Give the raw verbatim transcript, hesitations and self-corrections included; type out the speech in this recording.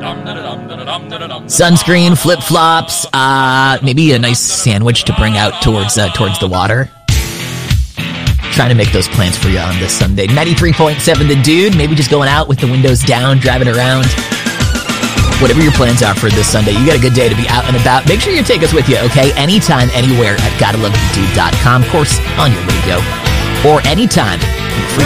Sunscreen, flip-flops, uh, maybe a nice sandwich to bring out towards uh, towards the water. Trying to make those plans for you on this Sunday. ninety-three point seven The Dude, maybe just going out with the windows down, driving around. Whatever your plans are for this Sunday, you got a good day to be out and about. Make sure you take us with you, okay? Anytime, anywhere at gotta love the dude dot com. Of course, on your radio. Or anytime, free